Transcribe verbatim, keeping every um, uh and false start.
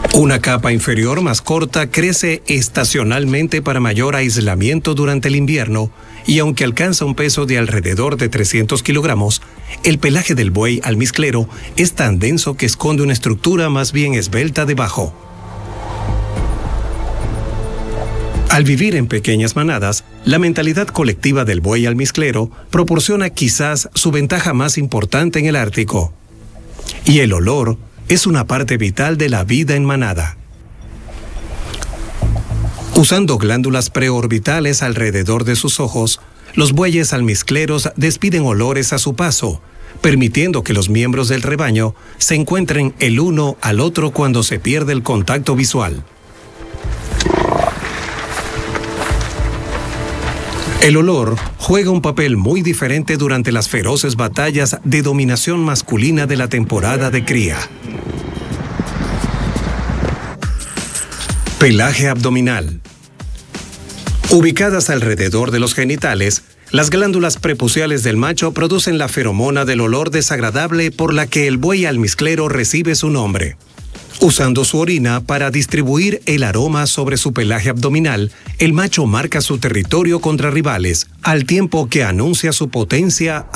Una capa inferior más corta crece estacionalmente para mayor aislamiento durante el invierno y aunque alcanza un peso de alrededor de trescientos kilogramos, el pelaje del buey almizclero es tan denso que esconde una estructura más bien esbelta debajo. Al vivir en pequeñas manadas, la mentalidad colectiva del buey almizclero proporciona quizás su ventaja más importante en el Ártico. Y el olor es una parte vital de la vida en manada. Usando glándulas preorbitales alrededor de sus ojos, los bueyes almizcleros despiden olores a su paso, permitiendo que los miembros del rebaño se encuentren el uno al otro cuando se pierde el contacto visual. El olor juega un papel muy diferente durante las feroces batallas de dominación masculina de la temporada de cría. Pelaje abdominal. Ubicadas alrededor de los genitales, las glándulas prepuciales del macho producen la feromona del olor desagradable por la que el buey almizclero recibe su nombre. Usando su orina para distribuir el aroma sobre su pelaje abdominal, el macho marca su territorio contra rivales, al tiempo que anuncia su potencia